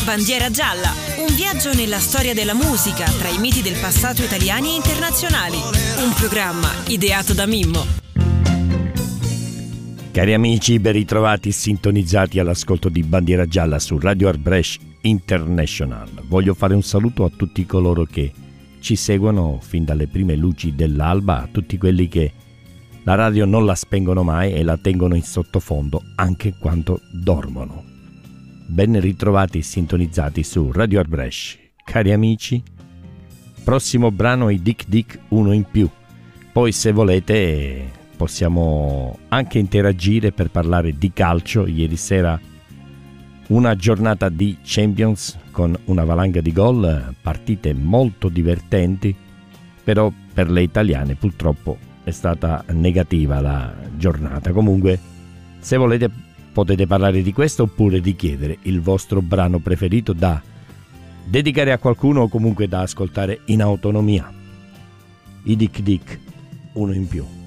Bandiera gialla, un viaggio nella storia della musica tra i miti del passato italiani e internazionali. Un programma ideato da Mimmo. Cari amici, ben ritrovati sintonizzati all'ascolto di Bandiera gialla su Radio Art Brescia International. Voglio fare un saluto a tutti coloro che ci seguono fin dalle prime luci dell'alba, a tutti quelli che la radio non la spengono mai e la tengono in sottofondo anche quando dormono. Ben ritrovati sintonizzati su Radio Art Brescia. Cari amici, prossimo brano i Dick Dick, uno in più. Poi se volete possiamo anche interagire per parlare di calcio. Ieri sera una giornata di Champions con una valanga di gol, partite molto divertenti, però per le italiane purtroppo è stata negativa la giornata. Comunque, se volete potete parlare di questo oppure di chiedere il vostro brano preferito da dedicare a qualcuno o comunque da ascoltare in autonomia. I Dick Dick, uno in più.